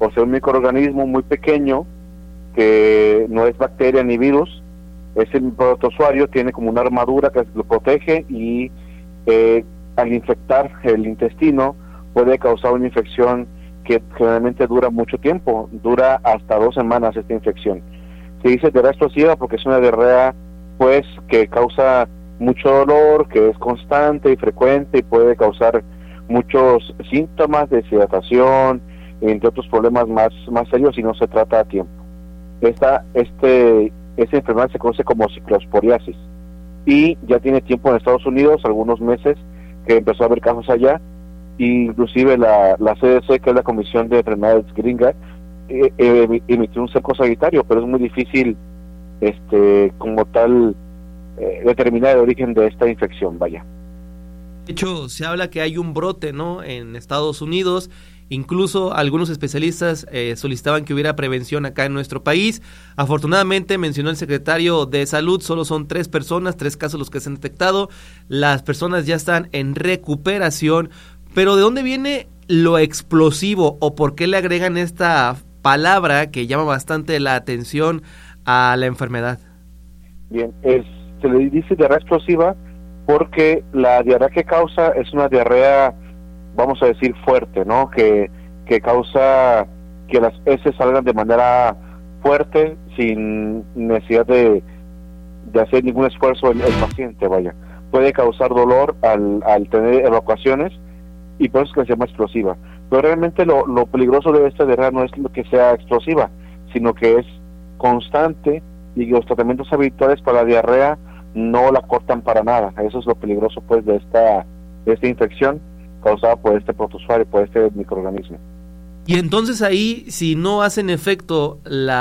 por ser un microorganismo muy pequeño, que no es bacteria ni virus. Ese protozoario tiene como una armadura que lo protege y al infectar el intestino puede causar una infección que generalmente dura mucho tiempo, dura hasta 2 semanas esta infección. Se dice diarrea explosiva porque es una diarrea pues que causa mucho dolor, que es constante y frecuente y puede causar muchos síntomas de deshidratación, entre otros problemas más serios si no se trata a tiempo. Esta enfermedad se conoce como ciclosporiasis y ya tiene tiempo en Estados Unidos, algunos meses, que empezó a haber casos allá, y inclusive la CDC, que es la Comisión de Enfermedades Gringa, emitió un cerco sanitario, pero es muy difícil como tal determinar el origen de esta infección, vaya. De hecho, se habla que hay un brote, ¿no?, en Estados Unidos. Incluso algunos especialistas solicitaban que hubiera prevención acá en nuestro país. Afortunadamente, mencionó el secretario de Salud, solo son 3 personas, 3 casos los que se han detectado. Las personas ya están en recuperación. Pero ¿de dónde viene lo explosivo o por qué le agregan esta palabra que llama bastante la atención a la enfermedad? Bien, se le dice diarrea explosiva porque la diarrea que causa es una diarrea, vamos a decir, fuerte, ¿no? Que causa que las heces salgan de manera fuerte sin necesidad de hacer ningún esfuerzo el paciente, vaya. Puede causar dolor al tener evacuaciones y por eso es que se llama explosiva. Pero realmente lo peligroso de esta diarrea no es lo que sea explosiva, sino que es constante y los tratamientos habituales para la diarrea no la cortan para nada. Eso es lo peligroso pues de esta infección causada por este protozoario, por este microorganismo. Y entonces ahí, si no hacen efecto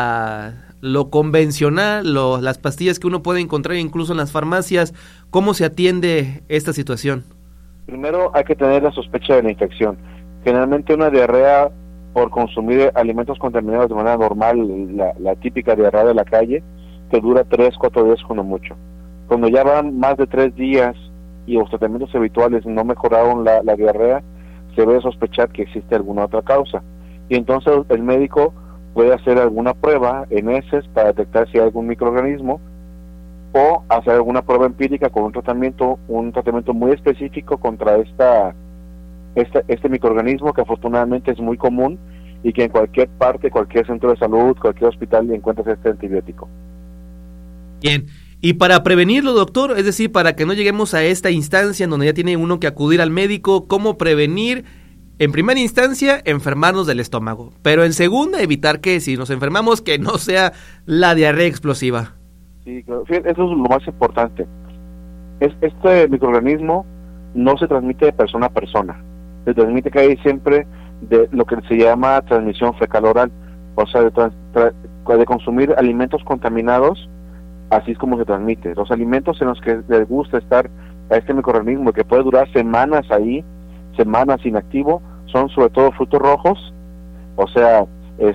lo convencional, las pastillas que uno puede encontrar incluso en las farmacias, ¿cómo se atiende esta situación? Primero hay que tener la sospecha de la infección. Generalmente una diarrea por consumir alimentos contaminados de manera normal, la típica diarrea de la calle, que dura 3-4 días como mucho. Cuando ya van más de 3 días y los tratamientos habituales no mejoraron la diarrea, se debe sospechar que existe alguna otra causa. Y entonces el médico puede hacer alguna prueba en heces para detectar si hay algún microorganismo o hacer alguna prueba empírica con un tratamiento muy específico contra este microorganismo, que afortunadamente es muy común y que en cualquier parte, cualquier centro de salud, cualquier hospital encuentras este antibiótico. Bien. Y para prevenirlo, doctor, es decir, para que no lleguemos a esta instancia en donde ya tiene uno que acudir al médico, ¿cómo prevenir? En primera instancia, enfermarnos del estómago, pero en segunda, evitar que si nos enfermamos, que no sea la diarrea explosiva. Sí, claro. Eso es lo más importante. Este microorganismo no se transmite de persona a persona, se transmite casi siempre de lo que se llama transmisión fecal-oral, o sea, de consumir alimentos contaminados. Así es como se transmite. Los alimentos en los que les gusta estar a este microorganismo, que puede durar semanas ahí, semanas inactivo, son sobre todo frutos rojos, o sea,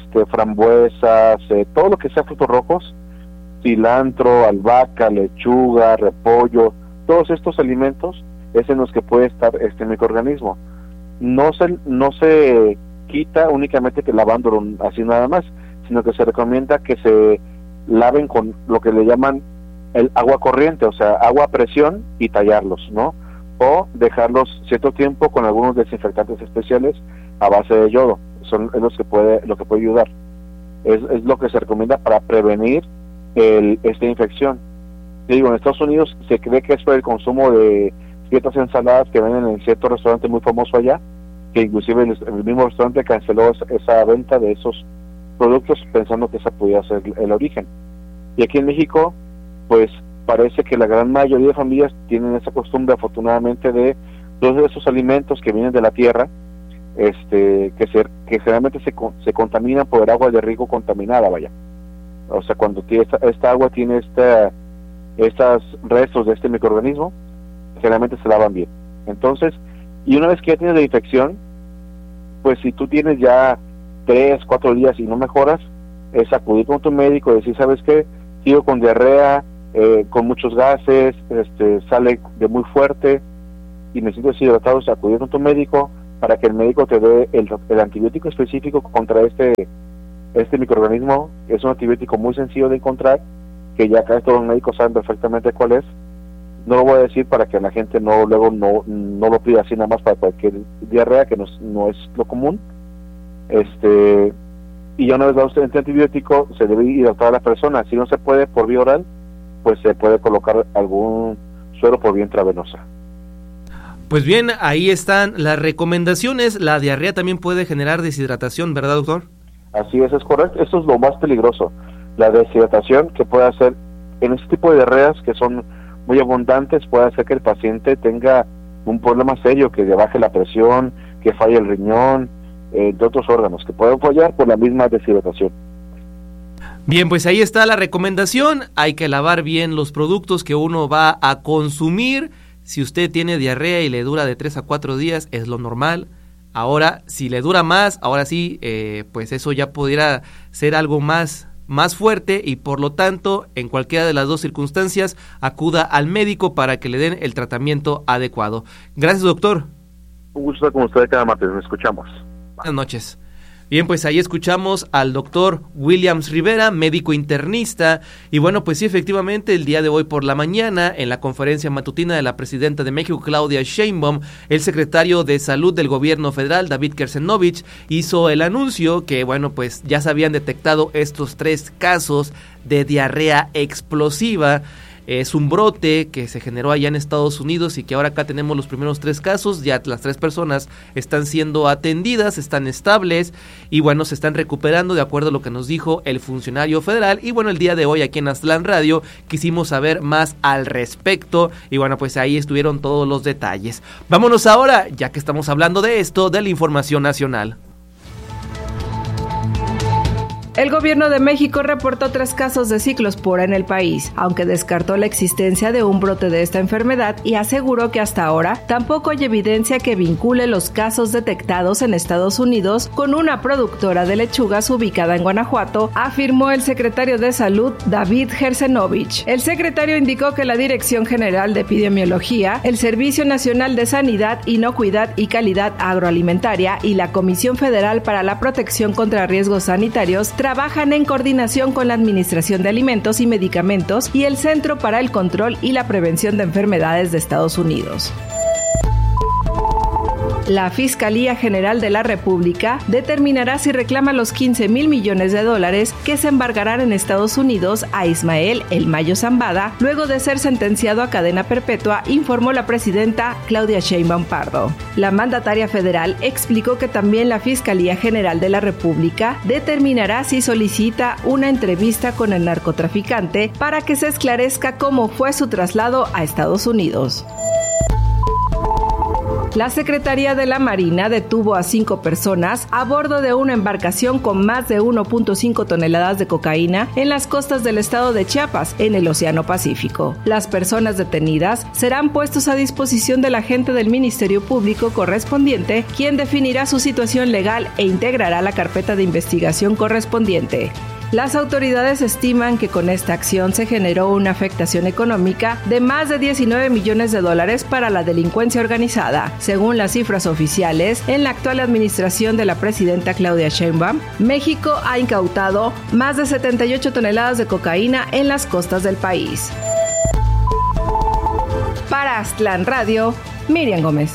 frambuesas, todo lo que sea frutos rojos, cilantro, albahaca, lechuga, repollo, todos estos alimentos es en los que puede estar este microorganismo. No se quita únicamente que lavándolo así nada más, sino que se recomienda que se laven con lo que le llaman el agua corriente, o sea, agua a presión, y tallarlos, ¿no? O dejarlos cierto tiempo con algunos desinfectantes especiales a base de yodo. Es lo que puede ayudar. Es lo que se recomienda para prevenir esta infección. Digo, en Estados Unidos se cree que es por el consumo de ciertas ensaladas que venden en cierto restaurante muy famoso allá, que inclusive el mismo restaurante canceló esa venta de esos productos pensando que esa podía ser el origen. Y aquí en México, pues parece que la gran mayoría de familias tienen esa costumbre, afortunadamente, de todos esos alimentos que vienen de la tierra, que generalmente se contaminan por el agua de riego contaminada, vaya. O sea, cuando esta agua tiene estos restos de este microorganismo, generalmente se lavan bien. Entonces, y una vez que ya tienes la infección, pues si tú tienes ya 3-4 días y no mejoras, es acudir con tu médico y decir, ¿sabes qué? Sigo con diarrea, con muchos gases, sale de muy fuerte y me siento deshidratado, acudir con tu médico, para que el médico te dé el antibiótico específico contra este microorganismo. Es un antibiótico muy sencillo de encontrar, que ya acá todos los médicos saben perfectamente cuál es. No lo voy a decir para que la gente no lo pida así nada más para cualquier diarrea, que no es lo común. Y ya una vez dado usted este antibiótico, se debe hidratar a la persona. Si no se puede por vía oral, pues se puede colocar algún suero por vía intravenosa. Pues bien, ahí están las recomendaciones. La diarrea también puede generar deshidratación, ¿verdad, doctor? Así es correcto. Esto es lo más peligroso, la deshidratación, que puede hacer en este tipo de diarreas que son muy abundantes, puede hacer que el paciente tenga un problema serio, que le baje la presión, que falle el riñón, de otros órganos, que pueden fallar por la misma deshidratación. Bien, pues ahí está la recomendación. Hay que lavar bien los productos que uno va a consumir. Si usted tiene diarrea y le dura de 3 a 4 días, es lo normal. Ahora, si le dura más, ahora sí, pues eso ya pudiera ser algo más fuerte, y por lo tanto, en cualquiera de las dos circunstancias, acuda al médico para que le den el tratamiento adecuado. Gracias, doctor. Un gusto estar con usted cada martes. Nos escuchamos. Buenas noches. Bien, pues ahí escuchamos al doctor Williams Rivera, médico internista, y bueno, pues sí, efectivamente, el día de hoy por la mañana, en la conferencia matutina de la presidenta de México, Claudia Sheinbaum, el secretario de Salud del gobierno federal, David Kersenovich, hizo el anuncio que, bueno, pues ya se habían detectado estos 3 casos de diarrea explosiva. Es un brote que se generó allá en Estados Unidos y que ahora acá tenemos los primeros 3 casos. Ya las 3 personas están siendo atendidas, están estables y bueno, se están recuperando de acuerdo a lo que nos dijo el funcionario federal. Y bueno, el día de hoy aquí en Aztlán Radio quisimos saber más al respecto y bueno, pues ahí estuvieron todos los detalles. Vámonos ahora, ya que estamos hablando de esto, de la información nacional. El gobierno de México reportó 3 casos de ciclospora en el país, aunque descartó la existencia de un brote de esta enfermedad y aseguró que hasta ahora tampoco hay evidencia que vincule los casos detectados en Estados Unidos con una productora de lechugas ubicada en Guanajuato, afirmó el secretario de Salud, David Kersenovich. El secretario indicó que la Dirección General de Epidemiología, el Servicio Nacional de Sanidad, Inocuidad y Calidad Agroalimentaria y la Comisión Federal para la Protección contra Riesgos Sanitarios trabajan en coordinación con la Administración de Alimentos y Medicamentos y el Centro para el Control y la Prevención de Enfermedades de Estados Unidos. La Fiscalía General de la República determinará si reclama los $15,000 millones que se embargarán en Estados Unidos a Ismael El Mayo Zambada, luego de ser sentenciado a cadena perpetua, informó la presidenta Claudia Sheinbaum Pardo. La mandataria federal explicó que también la Fiscalía General de la República determinará si solicita una entrevista con el narcotraficante para que se esclarezca cómo fue su traslado a Estados Unidos. La Secretaría de la Marina detuvo a 5 personas a bordo de una embarcación con más de 1.5 toneladas de cocaína en las costas del estado de Chiapas, en el Océano Pacífico. Las personas detenidas serán puestos a disposición del agente del Ministerio Público correspondiente, quien definirá su situación legal e integrará la carpeta de investigación correspondiente. Las autoridades estiman que con esta acción se generó una afectación económica de más de $19 millones para la delincuencia organizada. Según las cifras oficiales, en la actual administración de la presidenta Claudia Sheinbaum, México ha incautado más de 78 toneladas de cocaína en las costas del país. Para Aztlán Radio, Miriam Gómez.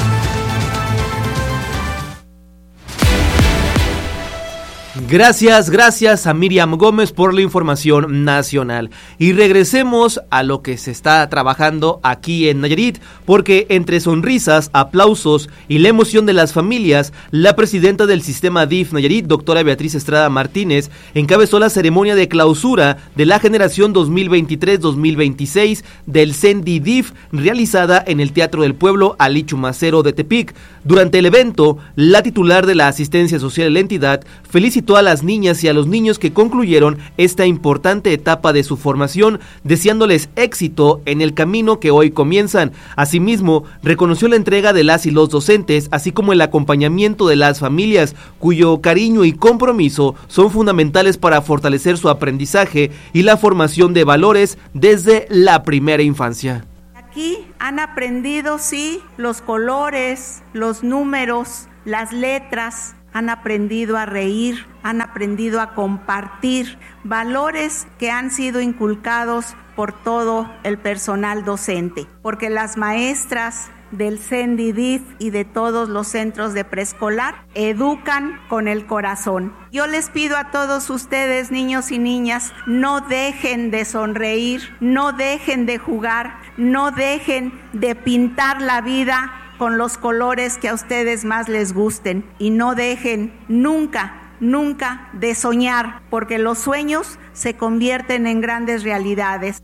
Gracias a Miriam Gómez por la información nacional. Y regresemos a lo que se está trabajando aquí en Nayarit, porque entre sonrisas, aplausos y la emoción de las familias, la presidenta del sistema DIF Nayarit, doctora Beatriz Estrada Martínez, encabezó la ceremonia de clausura de la generación 2023-2026 del CENDI DIF, realizada en el Teatro del Pueblo Ali Chumacero de Tepic. Durante el evento, la titular de la asistencia social de la entidad felicitó a las niñas y a los niños que concluyeron esta importante etapa de su formación, deseándoles éxito en el camino que hoy comienzan. Asimismo, reconoció la entrega de las y los docentes, así como el acompañamiento de las familias, cuyo cariño y compromiso son fundamentales para fortalecer su aprendizaje y la formación de valores desde la primera infancia. Aquí han aprendido, sí, los colores, los números, las letras, han aprendido a reír, han aprendido a compartir, valores que han sido inculcados por todo el personal docente, porque las maestras del CENDIDIF y de todos los centros de preescolar educan con el corazón. Yo les pido a todos ustedes, niños y niñas, no dejen de sonreír, no dejen de jugar, no dejen de pintar la vida con los colores que a ustedes más les gusten y no dejen nunca de soñar, porque los sueños se convierten en grandes realidades.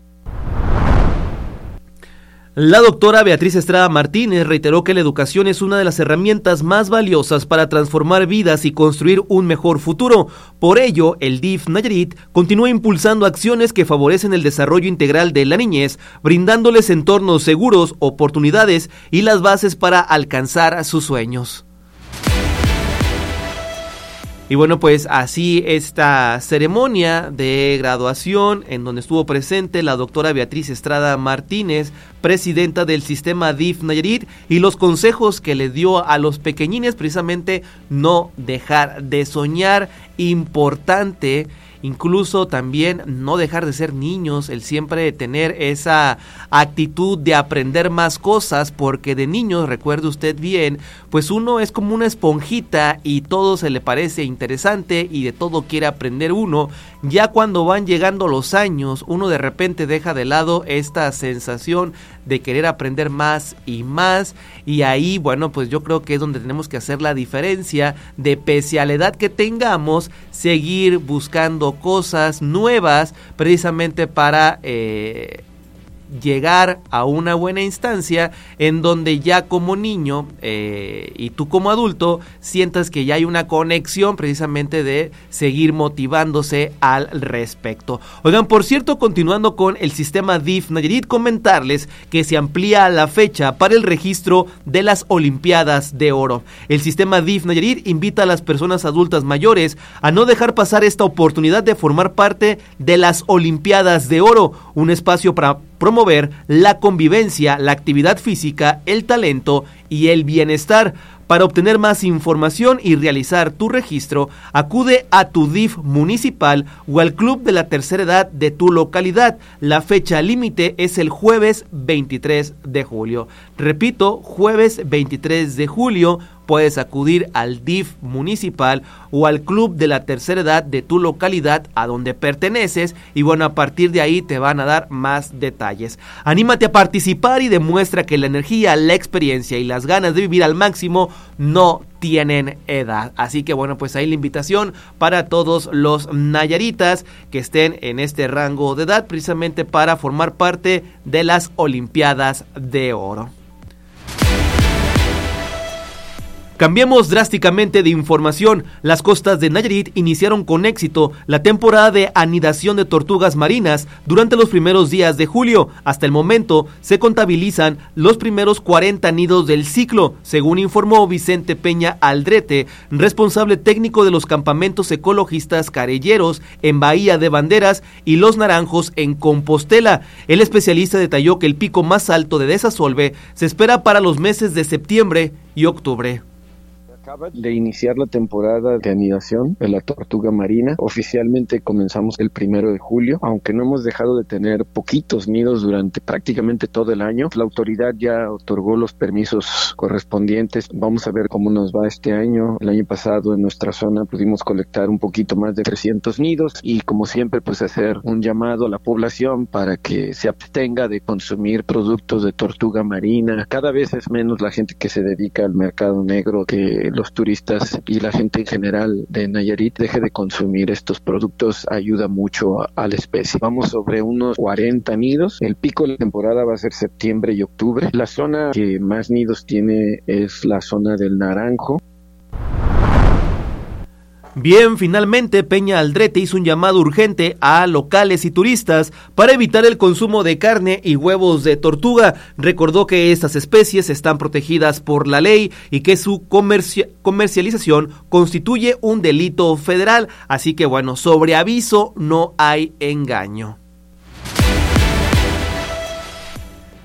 La doctora Beatriz Estrada Martínez reiteró que la educación es una de las herramientas más valiosas para transformar vidas y construir un mejor futuro. Por ello, el DIF Nayarit continúa impulsando acciones que favorecen el desarrollo integral de la niñez, brindándoles entornos seguros, oportunidades y las bases para alcanzar sus sueños. Y bueno, pues así esta ceremonia de graduación en donde estuvo presente la doctora Beatriz Estrada Martínez, presidenta del sistema DIF Nayarit, y los consejos que le dio a los pequeñines, precisamente no dejar de soñar, importante. Incluso también no dejar de ser niños, el siempre tener esa actitud de aprender más cosas, porque de niños, recuerde usted bien, pues uno es como una esponjita y todo se le parece interesante y de todo quiere aprender uno. Ya cuando van llegando los años, uno de repente deja de lado esta sensación de querer aprender más y más, y ahí, bueno, pues yo creo que es donde tenemos que hacer la diferencia de, pese a la edad que tengamos, seguir buscando cosas nuevas precisamente para llegar a una buena instancia en donde ya como niño y tú como adulto sientas que ya hay una conexión precisamente de seguir motivándose al respecto. Oigan, por cierto, continuando con el sistema DIF Nayarit, comentarles que se amplía la fecha para el registro de las Olimpiadas de Oro. El sistema DIF Nayarit invita a las personas adultas mayores a no dejar pasar esta oportunidad de formar parte de las Olimpiadas de Oro, un espacio para promover la convivencia, la actividad física, el talento y el bienestar. Para obtener más información y realizar tu registro, acude a tu DIF municipal o al club de la tercera edad de tu localidad. La fecha límite es el jueves 23 de julio. Repito, jueves 23 de julio. Puedes acudir al DIF municipal o al club de la tercera edad de tu localidad a donde perteneces, y bueno, a partir de ahí te van a dar más detalles. Anímate a participar y demuestra que la energía, la experiencia y las ganas de vivir al máximo no tienen edad. Así que bueno, pues ahí la invitación para todos los nayaritas que estén en este rango de edad, precisamente para formar parte de las Olimpiadas de Oro. Cambiemos drásticamente de información. Las costas de Nayarit iniciaron con éxito la temporada de anidación de tortugas marinas durante los primeros días de julio. Hasta el momento se contabilizan los primeros 40 nidos del ciclo, según informó Vicente Peña Aldrete, responsable técnico de los campamentos ecologistas Carelleros en Bahía de Banderas y Los Naranjos en Compostela. El especialista detalló que el pico más alto de desasolve se espera para los meses de septiembre y octubre. Acaba de iniciar la temporada de anidación de la tortuga marina. Oficialmente comenzamos el 1 de julio, aunque no hemos dejado de tener poquitos nidos durante prácticamente todo el año. La autoridad ya otorgó los permisos correspondientes. Vamos a ver cómo nos va este año. El año pasado en nuestra zona pudimos colectar un poquito más de 300 nidos y, como siempre, pues hacer un llamado a la población para que se abstenga de consumir productos de tortuga marina. Cada vez es menos la gente que se dedica al mercado negro, que los turistas y la gente en general de Nayarit deje de consumir estos productos. Ayuda mucho a la especie. Vamos sobre unos 40 nidos. El pico de la temporada va a ser septiembre y octubre. La zona que más nidos tiene es la zona del Naranjo. Bien, finalmente Peña Aldrete hizo un llamado urgente a locales y turistas para evitar el consumo de carne y huevos de tortuga. Recordó que estas especies están protegidas por la ley y que su comercialización constituye un delito federal. Así que bueno, sobre aviso no hay engaño.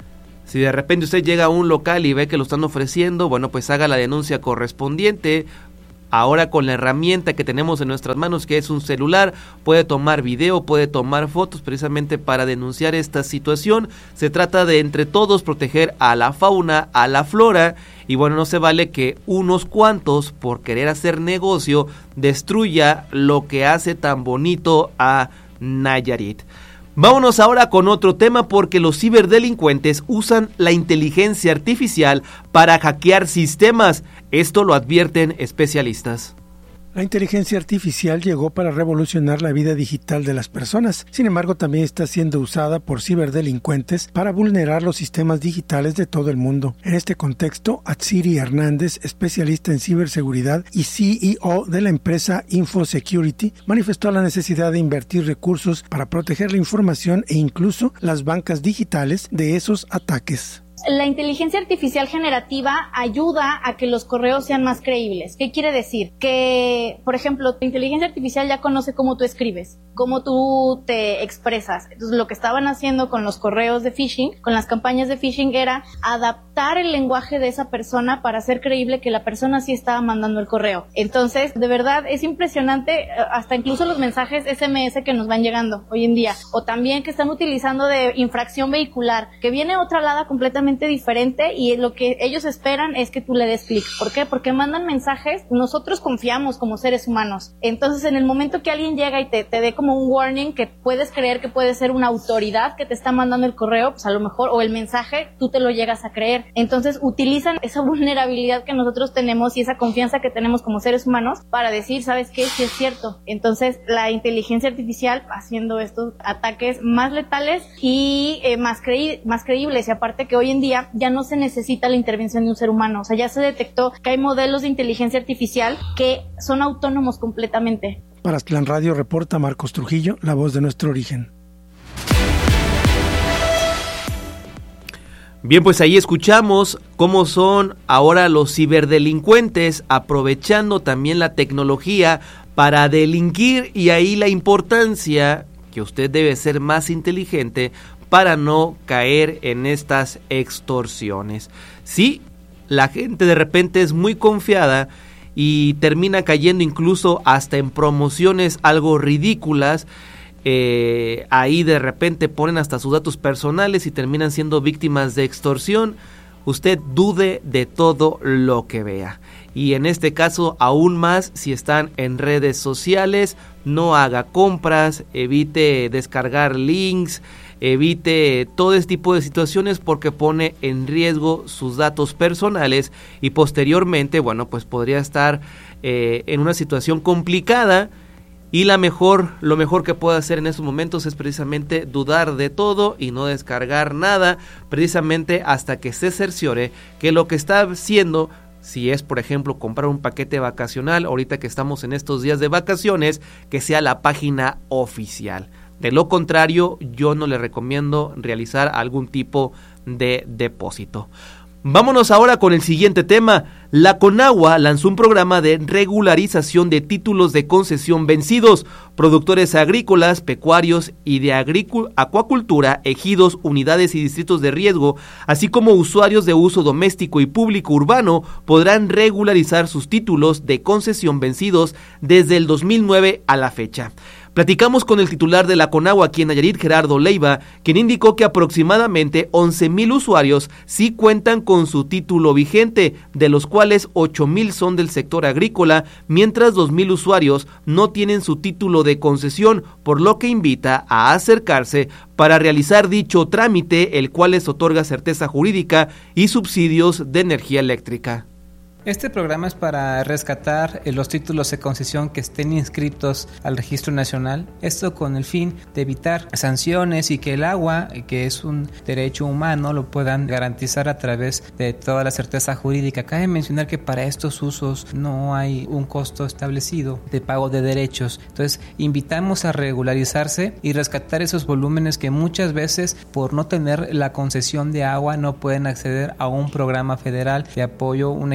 Si de repente usted llega a un local y ve que lo están ofreciendo, bueno, pues haga la denuncia correspondiente. Ahora con la herramienta que tenemos en nuestras manos, que es un celular, puede tomar video, puede tomar fotos precisamente para denunciar esta situación. Se trata de entre todos proteger a la fauna, a la flora, y bueno, no se vale que unos cuantos, por querer hacer negocio, destruya lo que hace tan bonito a Nayarit. Vámonos ahora con otro tema, porque los ciberdelincuentes usan la inteligencia artificial para hackear sistemas. Esto lo advierten especialistas. La inteligencia artificial llegó para revolucionar la vida digital de las personas. Sin embargo, también está siendo usada por ciberdelincuentes para vulnerar los sistemas digitales de todo el mundo. En este contexto, Atsiri Hernández, especialista en ciberseguridad y CEO de la empresa InfoSecurity, manifestó la necesidad de invertir recursos para proteger la información e incluso las bancas digitales de esos ataques. La inteligencia artificial generativa ayuda a que los correos sean más creíbles. ¿Qué quiere decir? Que, por ejemplo, la inteligencia artificial ya conoce cómo tú escribes, cómo tú te expresas. Entonces, lo que estaban haciendo con los correos de phishing, con las campañas de phishing, era adaptar el lenguaje de esa persona para hacer creíble que la persona sí estaba mandando el correo. Entonces, de verdad, es impresionante, hasta incluso los mensajes SMS que nos van llegando hoy en día, o también que están utilizando de infracción vehicular, que viene otra alada completamente diferente, y lo que ellos esperan es que tú le des clic. ¿Por qué? Porque mandan mensajes, nosotros confiamos como seres humanos. Entonces, en el momento que alguien llega y te dé como un warning que puedes creer que puede ser una autoridad que te está mandando el correo, pues a lo mejor, o el mensaje, tú te lo llegas a creer. Entonces, utilizan esa vulnerabilidad que nosotros tenemos y esa confianza que tenemos como seres humanos para decir, ¿sabes qué? Sí es cierto. Entonces, la inteligencia artificial haciendo estos ataques más letales y más creíbles, y aparte que hoy en día ya no se necesita la intervención de un ser humano. O sea, ya se detectó que hay modelos de inteligencia artificial que son autónomos completamente. Para Aztlán Radio reporta Marcos Trujillo, la voz de nuestro origen. Bien, pues ahí escuchamos cómo son ahora los ciberdelincuentes, aprovechando también la tecnología para delinquir, y ahí la importancia que usted debe ser más inteligente para no caer en estas extorsiones. Sí, la gente de repente es muy confiada y termina cayendo incluso hasta en promociones algo ridículas. Ahí de repente ponen hasta sus datos personales y terminan siendo víctimas de extorsión. Usted dude de todo lo que vea. Y en este caso aún más si están en redes sociales, no haga compras, evite descargar links, evite todo este tipo de situaciones, porque pone en riesgo sus datos personales y posteriormente, bueno, pues podría estar en una situación complicada. Y lo mejor que puede hacer en estos momentos es precisamente dudar de todo y no descargar nada, precisamente hasta que se cerciore que lo que está haciendo, si es por ejemplo comprar un paquete vacacional, ahorita que estamos en estos días de vacaciones, que sea la página oficial. De lo contrario, yo no le recomiendo realizar algún tipo de depósito. Vámonos ahora con el siguiente tema. La Conagua lanzó un programa de regularización de títulos de concesión vencidos. Productores agrícolas, pecuarios y de acuacultura, ejidos, unidades y distritos de riesgo, así como usuarios de uso doméstico y público urbano, podrán regularizar sus títulos de concesión vencidos desde el 2009 a la fecha. Platicamos con el titular de la Conagua aquí en Nayarit, Gerardo Leiva, quien indicó que aproximadamente 11,000 usuarios sí cuentan con su título vigente, de los cuales 8,000 son del sector agrícola, mientras 2,000 usuarios no tienen su título de concesión, por lo que invita a acercarse para realizar dicho trámite, el cual les otorga certeza jurídica y subsidios de energía eléctrica. Este programa es para rescatar los títulos de concesión que estén inscritos al Registro Nacional. Esto con el fin de evitar sanciones y que el agua, que es un derecho humano, lo puedan garantizar a través de toda la certeza jurídica. Cabe mencionar que para estos usos no hay un costo establecido de pago de derechos. Entonces, invitamos a regularizarse y rescatar esos volúmenes que muchas veces, por no tener la concesión de agua, no pueden acceder a un programa federal de apoyo. Un ejemplo es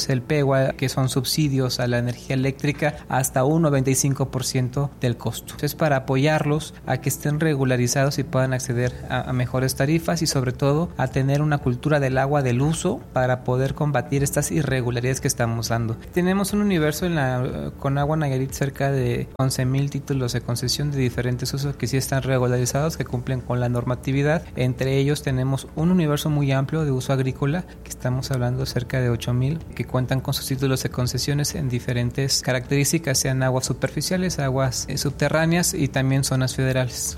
es el PEWA, que son subsidios a la energía eléctrica hasta un 95% del costo. Es para apoyarlos a que estén regularizados y puedan acceder a mejores tarifas y sobre todo a tener una cultura del agua del uso para poder combatir estas irregularidades que estamos dando. Tenemos un universo en la Conagua Nayarit cerca de 11,000 títulos de concesión de diferentes usos que sí están regularizados, que cumplen con la normatividad. Entre ellos tenemos un universo muy amplio de uso agrícola, que estamos hablando cerca de 8,000, que cuentan con sus títulos de concesiones en diferentes características, sean aguas superficiales, aguas subterráneas y también zonas federales.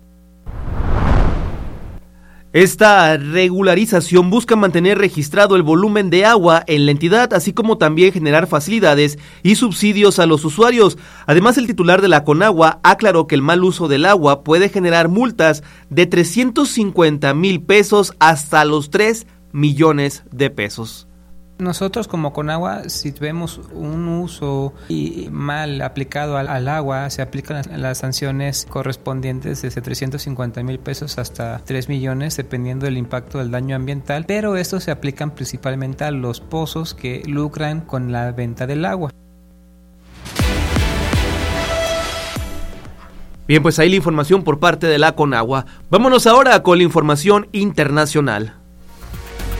Esta regularización busca mantener registrado el volumen de agua en la entidad, así como también generar facilidades y subsidios a los usuarios. Además, el titular de la Conagua aclaró que el mal uso del agua puede generar multas de 350,000 pesos hasta los 3 millones de pesos. Nosotros como Conagua, si vemos un uso mal aplicado al agua, se aplican las sanciones correspondientes desde 350,000 pesos hasta 3 millones, dependiendo del impacto del daño ambiental, pero estos se aplican principalmente a los pozos que lucran con la venta del agua. Bien, pues ahí la información por parte de la Conagua. Vámonos ahora con la información internacional.